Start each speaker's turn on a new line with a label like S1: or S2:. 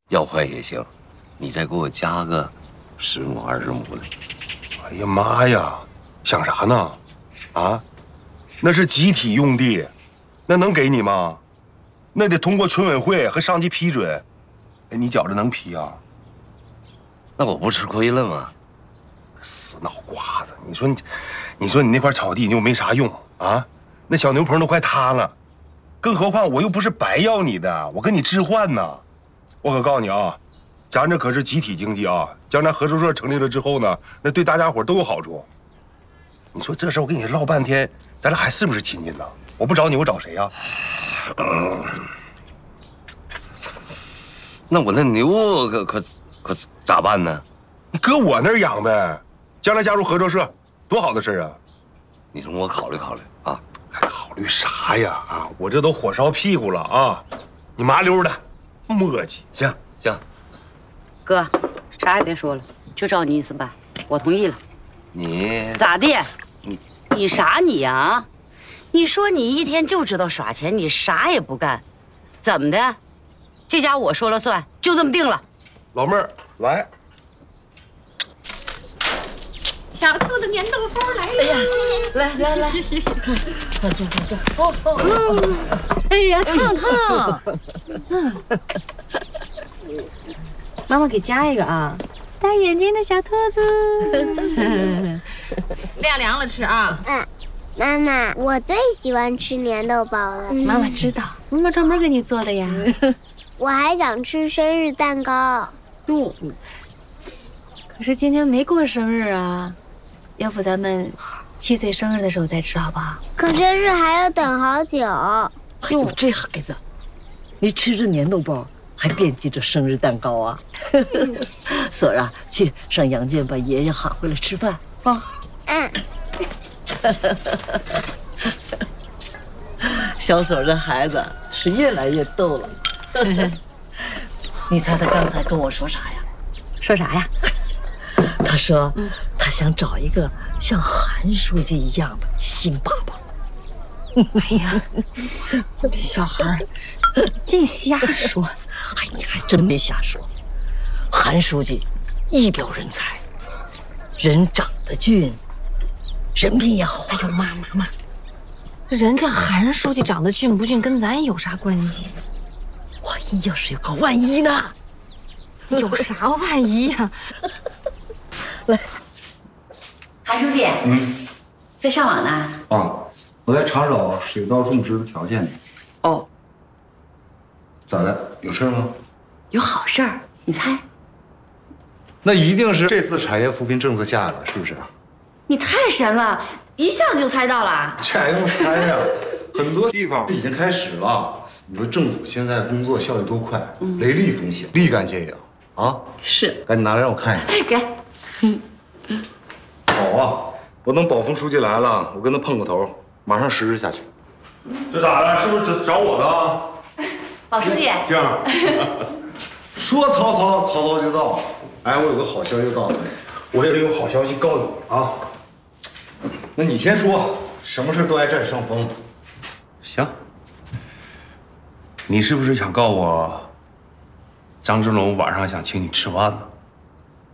S1: 要快也行，你再给我加个10亩20亩的。
S2: 哎呀妈呀，想啥呢？啊，那是集体用地，那能给你吗？那得通过村委会和上级批准。哎，你觉着能批啊？
S1: 那我不吃亏了吗？
S2: 死脑瓜子！你说你那块草地你又没啥用啊，那小牛棚都快塌了，更何况我又不是白要你的，我跟你置换呢。我可告诉你啊，咱这可是集体经济啊！将来合作社成立了之后呢，那对大家伙都有好处。你说这事我跟你唠半天，咱俩还是不是亲戚呢？我不找你，我找谁呀？
S1: 那我那牛可咋办呢？
S2: 你搁我那儿养呗，将来加入合作社，多好的事啊！
S1: 你容我考虑考虑啊。
S2: 还考虑啥呀？啊，我这都火烧屁股了啊！你麻溜的，磨叽。
S1: 行行，
S3: 哥，啥也别说了，就照你意思办，我同意了。
S1: 你
S3: 咋的？你啥你啊？你说你一天就知道耍钱，你啥也不干，怎么的？这家我说了算，就这么定了。
S2: 老妹儿，来。
S4: 小兔子粘豆包来了！
S5: 哎呀，来，
S4: 是，
S5: 看这，
S4: 哎呀，烫烫！
S6: 妈妈给夹一个啊！大眼睛的小兔子，
S4: 晾凉了吃啊！
S7: 妈妈，我最喜欢吃粘豆包了。
S6: 妈妈知道，妈妈专门给你做的呀。
S7: 我还想吃生日蛋糕。
S6: 可是今天没过生日啊，要不咱们7岁生日的时候再吃好不好？
S7: 可生日还要等好久。
S5: 哟，这孩子，你吃着粘豆包还惦记着生日蛋糕啊？锁儿啊，去上羊圈把爷爷喊回来吃饭啊。小锁儿这孩子是越来越逗了。你猜他刚才跟我说啥呀？
S6: 说啥呀？
S5: 他说他想找一个像韩书记一样的新爸爸。
S6: 哎呀，这小孩儿净瞎说。
S5: 哎，你还真没瞎说。韩书记一表人才，人长得俊，人品也好。
S6: 哎呦妈，人家韩书记长得俊不俊跟咱有啥关系？
S5: 万一要是有个万一呢？
S6: 有啥万一呀？
S5: 来，
S3: 韩书记，在上网呢？
S8: 啊，我在查找水稻种植的条件呢。
S3: 哦，
S8: 咋的？有事吗？
S3: 有好事儿，你猜？
S8: 那一定是这次产业扶贫政策下来了，是不是？
S3: 你太神了，一下子就猜到了。
S8: 这还用猜呀？很多地方已经开始了。你说政府现在工作效率多快，雷厉风行，立竿见影啊！
S3: 是，
S8: 赶紧拿来让我看一
S3: 给。
S8: 下。好啊，我等宝丰书记来了，我跟他碰个头，马上实施下去。
S2: 这咋的？是不是找我的啊？
S3: 宝书记，
S2: 这样，
S8: 说曹操就到。哎，我有个好消息告诉你，
S2: 我也有好消息告诉你啊。
S8: 那你先说，什么事都爱占上风。
S2: 行。你是不是想告我，张之龙晚上想请你吃饭呢？